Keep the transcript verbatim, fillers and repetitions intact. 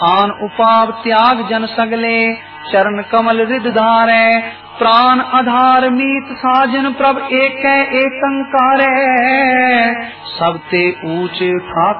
आन उपाव त्याग जन सगले, चरण कमल रिद धारे। प्राण आधार मीत साजन, प्रभ एक एकंकारे। सब ते ऊंच ठाक